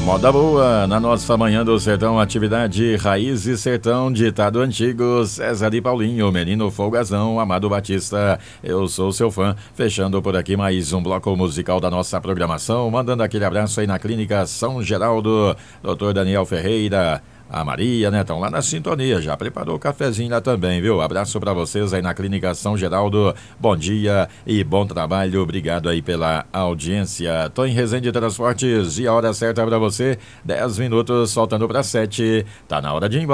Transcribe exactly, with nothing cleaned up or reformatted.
Moda boa na nossa Manhã do Sertão, atividade Raiz e Sertão, ditado antigo, César e Paulinho, Menino Folgazão, Amado Batista, eu sou seu fã. Fechando por aqui mais um bloco musical da nossa programação, mandando aquele abraço aí na Clínica São Geraldo, doutor Daniel Ferreira, a Maria, né? Estão lá na sintonia, já preparou o cafezinho lá também, viu? Abraço pra vocês aí na Clínica São Geraldo, bom dia e bom trabalho, obrigado aí pela audiência. Tô em Resende Transportes e a hora certa pra você, dez minutos, faltando pra sete, tá na hora de ir embora.